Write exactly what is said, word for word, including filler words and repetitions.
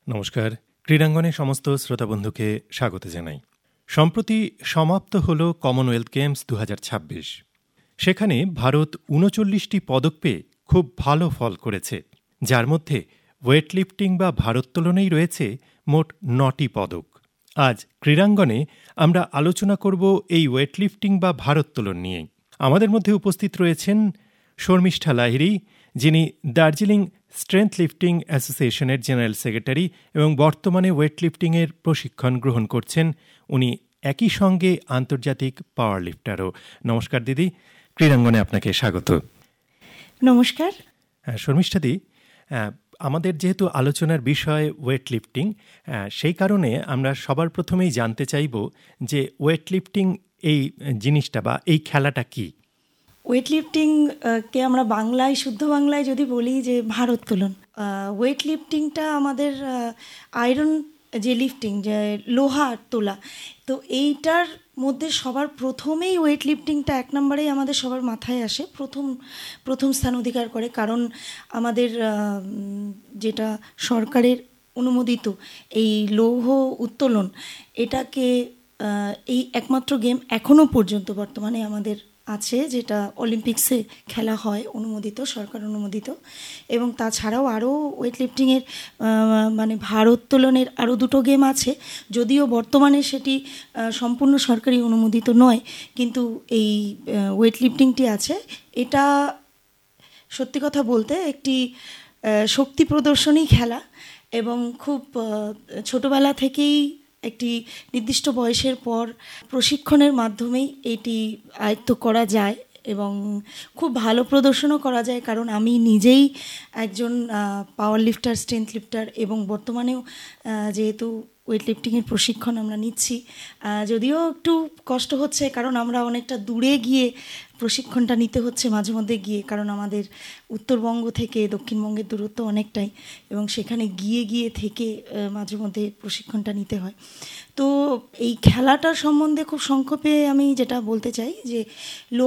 নমস্কার, ক্রীড়াঙ্গনে সমস্ত শ্রোতাবন্ধুকে স্বাগত জানাই। সম্প্রতি সমাপ্ত হল কমনওয়েলথ গেমস দু হাজার ছাব্বিশ। সেখানে ভারত উনচল্লিশটি পদক পেয়ে খুব ভালো ফল করেছে, যার মধ্যে ওয়েট লিফটিং বা ভারোত্তোলনেই রয়েছে মোট নটি পদক। আজ ক্রীড়াঙ্গনে আমরা আলোচনা করব এই ওয়েট লিফটিং বা ভারোত্তোলন নিয়ে। আমাদের মধ্যে উপস্থিত রয়েছেন শর্মিষ্ঠা লাহিড়ী, যিনি দার্জিলিং স্ট্রেংথ লিফটিং অ্যাসোসিয়েশনের জেনারেল সেক্রেটারি এবং বর্তমানে ওয়েট লিফটিংয়ের প্রশিক্ষণ গ্রহণ করছেন। উনি একই সঙ্গে আন্তর্জাতিক পাওয়ার লিফটারও। নমস্কার দিদি, ক্রীড়াঙ্গনে আপনাকে স্বাগত। নমস্কার। শর্মিষ্ঠাদি, আমাদের যেহেতু আলোচনার বিষয় ওয়েট লিফটিং, সেই কারণে আমরা সবার প্রথমেই জানতে চাইব যে ওয়েট লিফটিং এই জিনিসটা বা এই খেলাটা কি? ওয়েট লিফটিংকে আমরা বাংলায়, শুদ্ধ বাংলায় যদি বলি যে ভারোত্তোলন। ওয়েট লিফটিংটা আমাদের আয়রন যে লিফটিং, যে লোহা তোলা, তো এইটার মধ্যে সবার প্রথমেই ওয়েট লিফটিংটা এক নম্বরেই আমাদের সবার মাথায় আসে, প্রথম প্রথম স্থান অধিকার করে। কারণ আমাদের যেটা সরকারের অনুমোদিত এই লৌহ উত্তোলন, এটাকে এই একমাত্র গেম এখনও পর্যন্ত বর্তমানে আমাদের আছে, যেটা অলিম্পিক্সে খেলা হয়, অনুমোদিত, সরকার অনুমোদিত। এবং তাছাড়াও আরও ওয়েট লিফটিংয়ের মানে ভারোত্তোলনের আরও দুটো গেম আছে, যদিও বর্তমানে সেটি সম্পূর্ণ সরকারি অনুমোদিত নয়, কিন্তু এই ওয়েট লিফটিংটি আছে। এটা সত্যি কথা বলতে একটি শক্তি প্রদর্শনী খেলা, এবং খুব ছোটোবেলা থেকেই একটি নির্দিষ্ট বয়সের পর প্রশিক্ষণের মাধ্যমেই এটি আয়ত্ত করা যায় এবং খুব ভালো প্রদর্শনও করা যায়। কারণ আমি নিজেই একজন পাওয়ার লিফটার, স্ট্রেংথ লিফটার, এবং বর্তমানেও যেহেতু ওয়েট লিফটিংয়ের প্রশিক্ষণ আমরা নিচ্ছি, যদিও একটু কষ্ট হচ্ছে, কারণ আমরা অনেকটা দূরে গিয়ে প্রশিক্ষণটা নিতে হচ্ছে মাঝে মধ্যে গিয়ে, কারণ আমাদের উত্তরবঙ্গ থেকে দক্ষিণবঙ্গের দূরত্ব অনেকটাই, এবং সেখানে গিয়ে গিয়ে থেকে মাঝে মধ্যে প্রশিক্ষণটা নিতে হয়। তো এই খেলাটার সম্বন্ধে খুব সংক্ষেপে আমি যেটা বলতে চাই যে